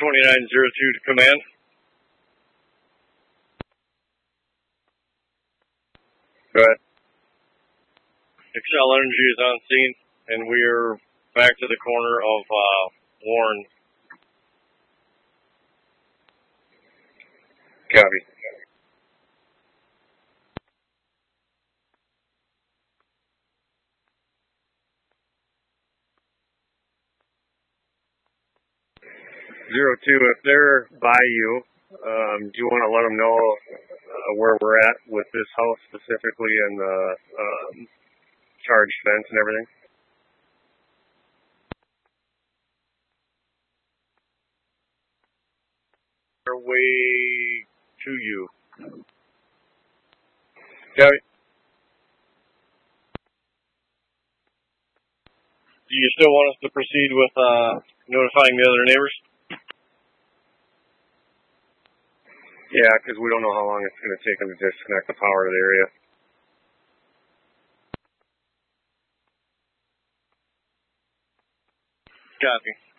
2902 to command. Go ahead. Excel Energy is on scene, and we are back to the corner of Warren. Copy. Zero two, if they're by you, do you want to let them know where we're at with this house specifically and the charged fence and everything? Our way to you. Copy. Do you still want us to proceed with notifying the other neighbors? Yeah, because we don't know how long it's going to take them to disconnect the power to the area. Copy.